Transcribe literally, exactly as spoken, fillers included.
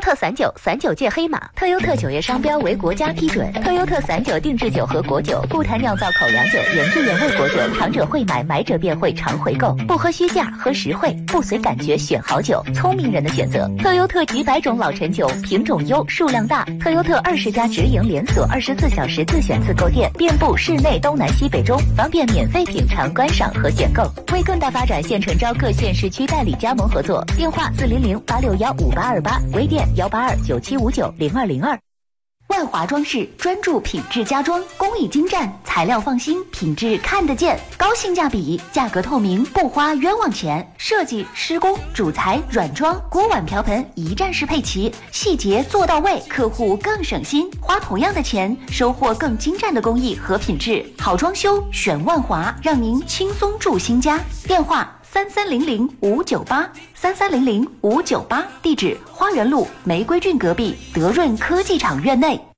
特散酒，散酒界黑马。特优特酒业商标为国家批准。特优特散酒定制酒和果酒，不谈酿造口粮酒，原汁原味果酒，尝者会买，买者便会常回购。不喝虚价，喝实惠，不随感觉选好酒，聪明人的选择。特优特几百种老陈酒，品种优，数量大。特优特二十家直营连锁，二十四小时自选自购店，遍布市内东南西北中，方便免费品尝、观赏和选购。为更大发展，现诚招各县市区代理加盟合作，电话四零零八六幺五八二八，微店幺八二九七五九零二零二。万华装饰专注品质家装，工艺精湛，材料放心，品质看得见，高性价比，价格透明，不花冤枉钱。设计、施工、主材、软装、锅碗瓢盆一站式配齐，细节做到位，客户更省心，花同样的钱，收获更精湛的工艺和品质。好装修选万华，让您轻松住新家。电话三三零零五九八，三三零零五九八，地址花园路玫瑰郡隔壁德润科技厂院内。